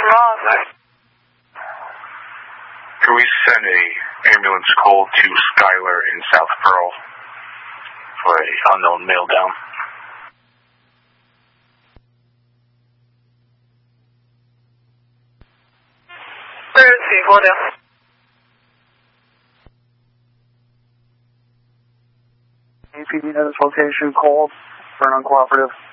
Can we send a ambulance call to Skylar in South Pearl for a unknown male down? Where is he? Go down. APD at his location, called for an uncooperative.